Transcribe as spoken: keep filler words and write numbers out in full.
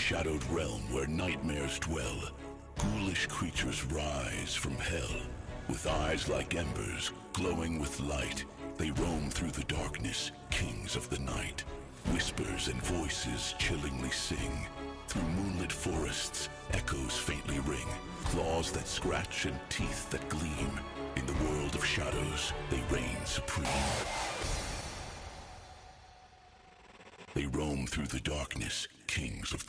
shadowed realm where nightmares dwell, ghoulish creatures rise from hell. With eyes like embers, glowing with light, they roam through the darkness, kings of the night. Whispers and voices chillingly sing. Through moonlit forests, echoes faintly ring. Claws that scratch and teeth that gleam. In the world of shadows, they reign supreme. They roam through the darkness, kings of